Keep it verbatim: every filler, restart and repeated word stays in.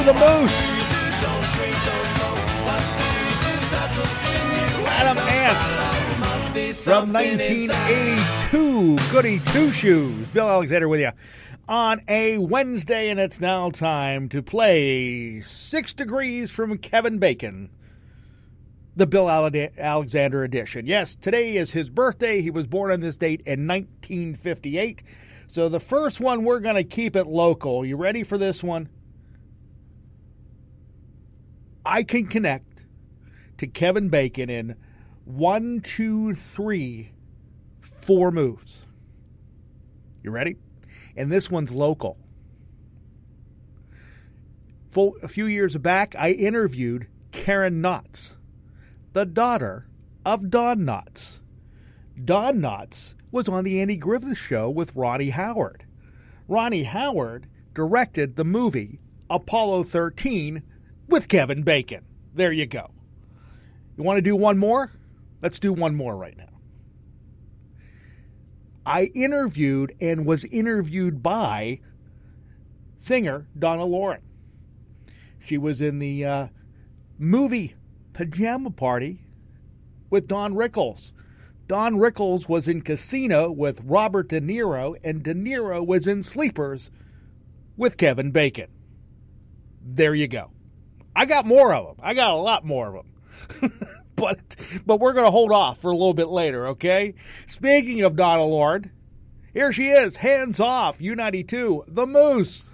The Moose. Adam Ant from nineteen eighty-two. Goody Two Shoes. Bill Alexander with you on a Wednesday, and it's now time to play Six Degrees from Kevin Bacon, the Bill Alexander edition. Yes, today is his birthday. He was born on this date in nineteen fifty-eight. So the first one, we're going to keep it local. You ready for this one? I can connect to Kevin Bacon in one, two, three, four moves. You ready? And this one's local. For a few years back, I interviewed Karen Knotts, the daughter of Don Knotts. Don Knotts was on the Andy Griffith Show with Ronnie Howard. Ronnie Howard directed the movie Apollo thirteen with Kevin Bacon. There you go. You want to do one more? Let's do one more right now. I interviewed and was interviewed by singer Donna Loren. She was in the uh, movie Pajama Party with Don Rickles. Don Rickles was in Casino with Robert De Niro, and De Niro was in Sleepers with Kevin Bacon. There you go. I got more of them. I got a lot more of them. but but we're going to hold off for a little bit later, okay? Speaking of Donna Loren, here she is, Hands Off, U ninety-two, The Moose.